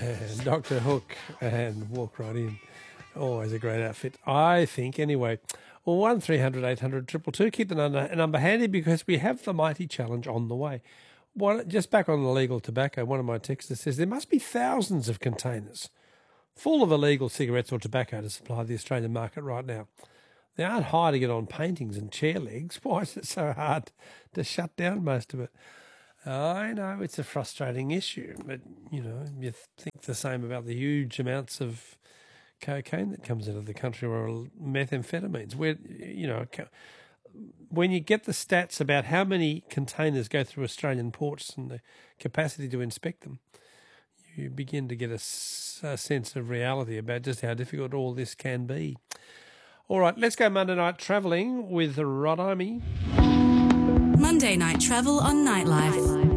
Dr. Hook and walk right in. Always a great outfit, I think, anyway. Well, 1300 800 222. Keep the number handy because we have the mighty challenge on the way. Just back on illegal tobacco, one of my texters says there must be thousands of containers full of illegal cigarettes or tobacco to supply the Australian market right now. They aren't hiding it on paintings and chair legs. Why is it so hard to shut down most of it? I know it's a frustrating issue, but, you think the same about the huge amounts of cocaine that comes into the country or methamphetamines. When you get the stats about how many containers go through Australian ports and the capacity to inspect them, you begin to get a sense of reality about just how difficult all this can be. All right, let's go Monday night travelling with Rod Imey. Monday night travel on Nightlife.